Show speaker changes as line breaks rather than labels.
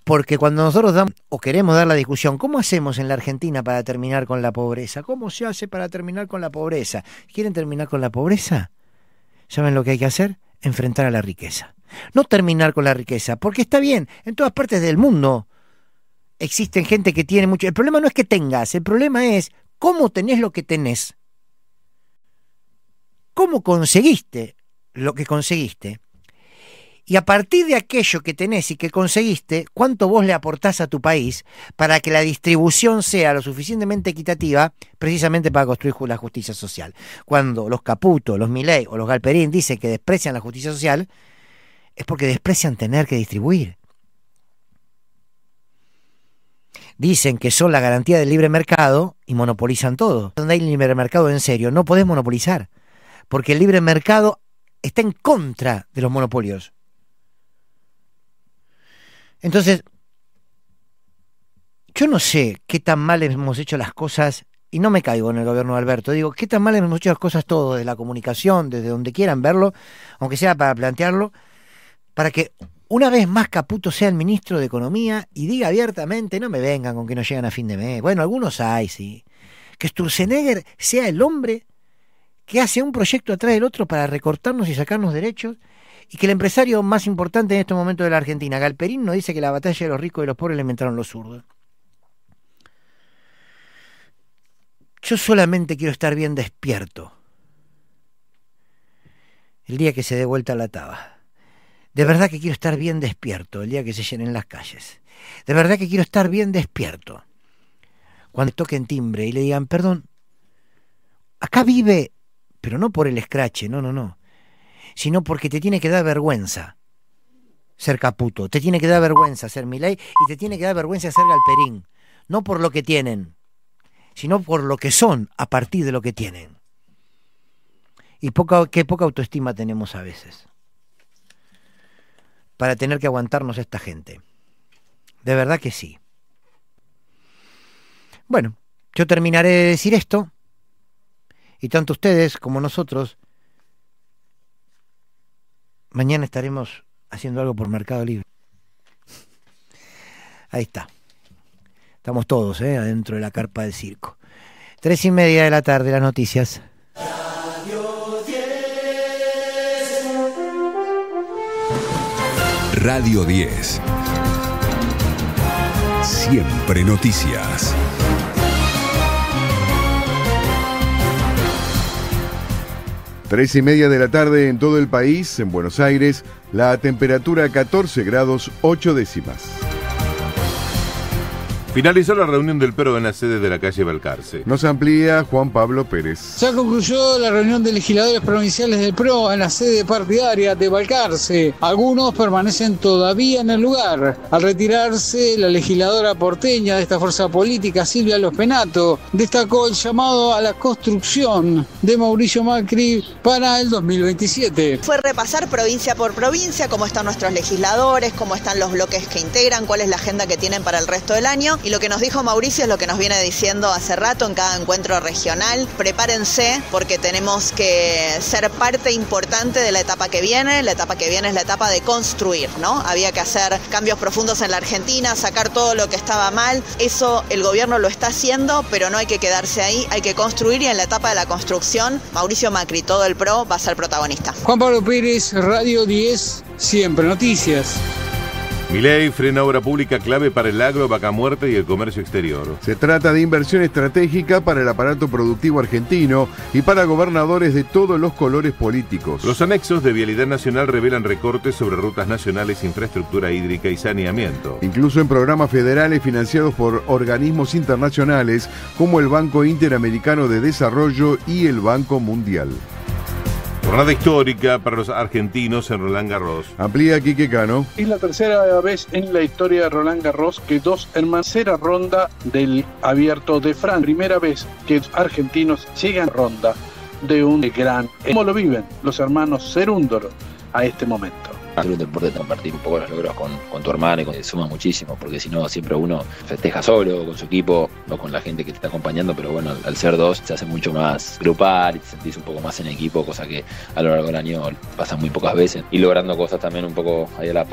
Porque cuando nosotros damos o queremos dar la discusión, ¿cómo hacemos en la Argentina para terminar con la pobreza? ¿Cómo se hace para terminar con la pobreza? ¿Quieren terminar con la pobreza? ¿Saben lo que hay que hacer? Enfrentar a la riqueza. No terminar con la riqueza, porque está bien, en todas partes del mundo existen gente que tiene mucho. El problema no es que tengas, el problema es cómo tenés lo que tenés. ¿Cómo conseguiste lo que conseguiste? Y a partir de aquello que tenés y que conseguiste, ¿cuánto vos le aportás a tu país para que la distribución sea lo suficientemente equitativa precisamente para construir la justicia social? Cuando los Caputo, los Milei o los Galperín dicen que desprecian la justicia social, es porque desprecian tener que distribuir. Dicen que son la garantía del libre mercado y monopolizan todo. Donde hay libre mercado en serio, no podés monopolizar, porque el libre mercado está en contra de los monopolios. Entonces, yo no sé qué tan mal hemos hecho las cosas, y no me caigo en el gobierno de Alberto, digo, qué tan mal hemos hecho las cosas todos, de la comunicación, desde donde quieran verlo, aunque sea para plantearlo, para que una vez más Caputo sea el ministro de Economía y diga abiertamente, no me vengan con que no llegan a fin de mes. Bueno, algunos hay, sí. Que Sturzenegger sea el hombre que hace un proyecto atrás del otro para recortarnos y sacarnos derechos, y que el empresario más importante en estos momentos de la Argentina, Galperín, nos dice que la batalla de los ricos y los pobres le inventaron los zurdos. Yo solamente quiero estar bien despierto el día que se dé vuelta la taba. De verdad que quiero estar bien despierto el día que se llenen las calles. De verdad que quiero estar bien despierto cuando toquen timbre y le digan, perdón, acá vive, pero no por el escrache, no, sino porque te tiene que dar vergüenza ser Caputo, te tiene que dar vergüenza ser Milei y te tiene que dar vergüenza ser Galperín, no por lo que tienen, sino por lo que son a partir de lo que tienen. Y qué poca autoestima tenemos a veces para tener que aguantarnos a esta gente. De verdad que sí. Bueno, yo terminaré de decir esto, y tanto ustedes como nosotros mañana estaremos haciendo algo por Mercado Libre. Ahí está. Estamos todos, adentro de la carpa del circo. 3:30 de la tarde, las noticias.
Radio 10. Siempre noticias. Tres y media de la tarde en todo el país. En Buenos Aires, la temperatura 14 grados 8 décimas.
Finalizó la reunión del PRO en la sede de la calle Balcarce.
Nos amplía Juan Pablo Pérez.
Ya concluyó la reunión de legisladores provinciales del PRO en la sede partidaria de Balcarce. Algunos permanecen todavía en el lugar. Al retirarse, la legisladora porteña de esta fuerza política, Silvia Lospenato, destacó el llamado a la construcción de Mauricio Macri para el 2027.
Fue repasar provincia por provincia cómo están nuestros legisladores, cómo están los bloques que integran, cuál es la agenda que tienen para el resto del año. Y lo que nos dijo Mauricio es lo que nos viene diciendo hace rato en cada encuentro regional. Prepárense porque tenemos que ser parte importante de la etapa que viene. La etapa que viene es la etapa de construir, ¿no? Había que hacer cambios profundos en la Argentina, sacar todo lo que estaba mal. Eso el gobierno lo está haciendo, pero no hay que quedarse ahí, hay que construir, y en la etapa de la construcción, Mauricio Macri, todo el PRO, va a ser protagonista.
Juan Pablo Pérez, Radio 10, Siempre Noticias.
Milei frena obra pública clave para el agro, vaca muerta y el comercio exterior.
Se trata de inversión estratégica para el aparato productivo argentino y para gobernadores de todos los colores políticos.
Los anexos de Vialidad Nacional revelan recortes sobre rutas nacionales, infraestructura hídrica y saneamiento.
Incluso en programas federales financiados por organismos internacionales como el Banco Interamericano de Desarrollo y el Banco Mundial.
Jornada histórica para los argentinos en Roland Garros.
Amplía Quique Cano.
Es la tercera vez en la historia de Roland Garros que dos hermanos, tercera ronda del Abierto de Francia. Primera vez que argentinos llegan a ronda de un gran. ¿Cómo lo viven los hermanos Cerúndolo a este momento?
Hacer un deporte, compartir un poco los logros con tu hermano y suma muchísimo, porque si no siempre uno festeja solo, con su equipo o con la gente que te está acompañando, pero bueno, al ser dos se hace mucho más grupal y te sentís un poco más en equipo, cosa que a lo largo del año pasa muy pocas veces, y logrando cosas también un poco ahí a la par.